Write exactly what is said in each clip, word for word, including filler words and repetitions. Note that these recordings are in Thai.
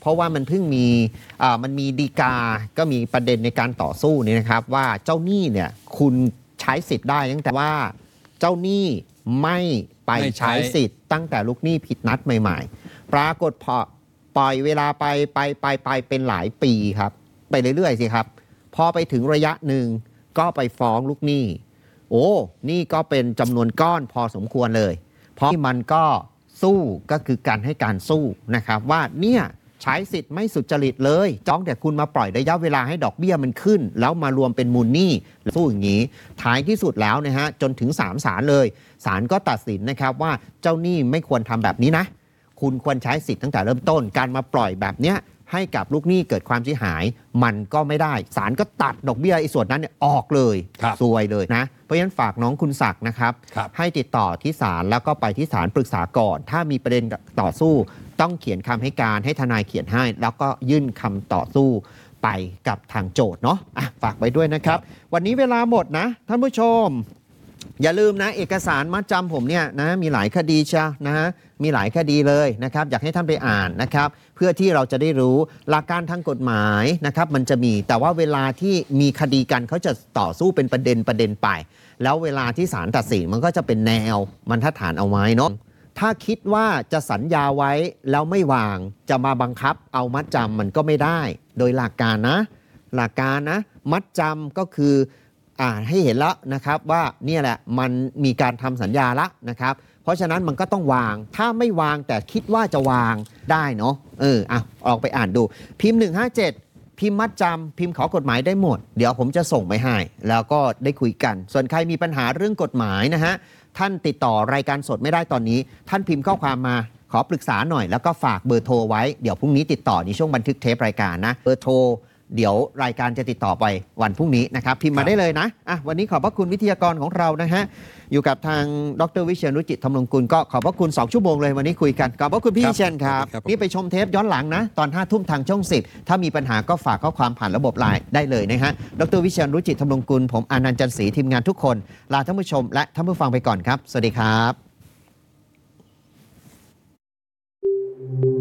เพราะว่ามันเพิ่งมีอ่ามันมีฎีกาก็มีประเด็นในการต่อสู้นี่นะครับว่าเจ้าหนี้เนี่ยคุณใช้สิทธิ์ได้ตั้งแต่ว่าเจ้าหนี้ไม่ไปใช้สิทธิ์ตั้งแต่ลูกหนี้ผิดนัดใหม่ๆปรากฏพอปล่อยเวลาไปไปไปไปเป็นหลายปีครับไปเรื่อยๆสิครับพอไปถึงระยะหนึ่งก็ไปฟ้องลูกหนี้โอ้นี่ก็เป็นจำนวนก้อนพอสมควรเลยเพราะมันก็สู้ก็คือการให้การสู้นะครับว่าเนี่ยใช้สิทธิ์ไม่สุจริตเลยจ้องแต่คุณมาปล่อยระยะเวลาให้ดอกเบี้ยมันขึ้นแล้วมารวมเป็นมูลหนี้สู้อย่างนี้ท้ายที่สุดแล้วนะฮะจนถึงศาลศาลเลยศาลก็ตัดสินนะครับว่าเจ้าหนี้ไม่ควรทำแบบนี้นะคุณควรใช้สิทธิ์ตั้งแต่เริ่มต้นการมาปล่อยแบบเนี้ยให้กับลูกหนี้เกิดความเสียหายมันก็ไม่ได้ศาลก็ตัดดอกเบี้ยไอ้ส่วนนั้นเนี่ยออกเลยซวยเลยนะเพราะฉะนั้นฝากน้องคุณศักดิ์นะครับให้ติดต่อที่ศาลแล้วก็ไปที่ศาลปรึกษาก่อนถ้ามีประเด็นต่อสู้ต้องเขียนคำให้การให้ทนายเขียนให้แล้วก็ยื่นคำต่อสู้ไปกับทางโจทย์เนาะะฝากไว้ด้วยนะครับวันนี้เวลาหมดนะท่านผู้ชมอย่าลืมนะเอกสารมัดจำผมเนี่ยนะมีหลายคดีใช่นะฮะมีหลายคดีเลยนะครับอยากให้ท่านไปอ่านนะครับเพื่อที่เราจะได้รู้หลักการทางกฎหมายนะครับมันจะมีแต่ว่าเวลาที่มีคดีกันเขาจะต่อสู้เป็นประเด็นประเด็นไปแล้วเวลาที่ศาลตัดสินมันก็จะเป็นแนวบรรทัดฐานเอาไว้เนาะถ้าคิดว่าจะสัญญาไว้แล้วไม่วางจะมาบังคับเอามัดจำมันก็ไม่ได้โดยหลักการนะหลักการนะมัดจำก็คืออ่าให้เห็นแล้วนะครับว่าเนี่ยแหละมันมีการทำสัญญาละนะครับเพราะฉะนั้นมันก็ต้องวางถ้าไม่วางแต่คิดว่าจะวางได้เนาะเอออ่ะออกไปอ่านดูพิมพ์หนึ่งห้าเจ็ดพิมพ์มัดจำพิมพ์ขอกฎหมายได้หมดเดี๋ยวผมจะส่งไปให้แล้วก็ได้คุยกันส่วนใครมีปัญหาเรื่องกฎหมายนะฮะท่านติดต่อรายการสดไม่ได้ตอนนี้ท่านพิมพ์ข้อความมาขอปรึกษาหน่อยแล้วก็ฝากเบอร์โทรไว้เดี๋ยวพรุ่งนี้ติดต่อในช่วงบันทึกเทปรายการนะเบอร์โทรเดี๋ยวรายการจะติดต่อไปวันพรุ่งนี้นะครับพิมพ์มาได้เลยนะอ่ะวันนี้ขอบพระคุณวิทยากรของเรานะฮะอยู่กับทางดร.วิเชียร รุจิธรรมรงกุลก็ขอบพระคุณสองชั่วโมงเลยวันนี้คุยกันขอบพระคุณพี่วิเชียรครับนี่ไปชมเทปย้อนหลังนะตอนห้าทุ่มทางช่องสิบถ้ามีปัญหาก็ฝากข้อความผ่านระบบไลน์ได้เลยนะฮะดร.วิเชียร รุจิธรรมรงกุลผมอานันต์จันทร์ศรีทีมงานทุกคนลาท่านผู้ชมและท่านผู้ฟังไปก่อนครับสวัสดีครับ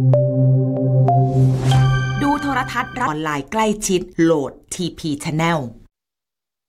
ดูโทรทัศน์ออนไลน์ใกล้ชิดโหลด ที พี Channel